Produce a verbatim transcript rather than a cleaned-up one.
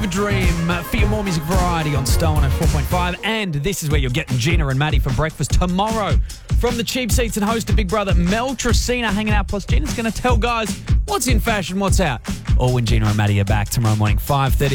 Dream for your more music variety on Star one oh four point five. And this is where you're getting Gina and Maddie for breakfast tomorrow. From the cheap seats and host of Big Brother, Mel Tracina hanging out. Plus, Gina's going to tell guys what's in fashion, what's out. All when Gina and Maddie are back tomorrow morning, five thirty.